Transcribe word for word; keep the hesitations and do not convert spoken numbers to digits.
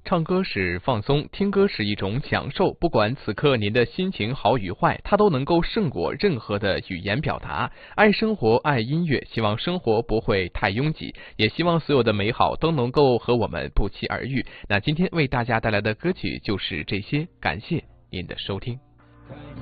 唱歌是放松，听歌是一种享受。不管此刻您的心情好与坏，它都能够胜过任何的语言表达。爱生活，爱音乐，希望生活不会太拥挤，也希望所有的美好都能够和我们不期而遇。那今天为大家带来的歌曲就是这些，感谢您的收听。